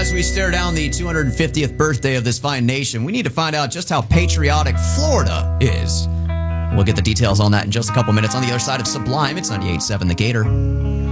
as we stare down the 250th birthday of this fine nation, we need to find out just how patriotic Florida is. We'll get the details on that in just a couple minutes on the other side of Sublime. It's 98.7 The Gator.